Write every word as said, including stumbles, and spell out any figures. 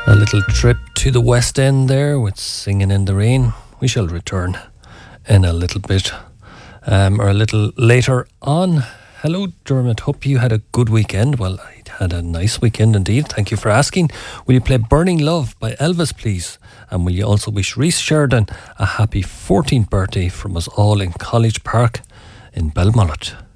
A little trip to the West End there with Singing in the Rain. We shall return in a little bit, um, or a little later on. Hello, Dermot. Hope you had a good weekend. Well, I had a nice weekend indeed. Thank you for asking. Will you play Burning Love by Elvis, please? And will you also wish Reese Sheridan a happy fourteenth birthday from us all in College Park in Belmullet?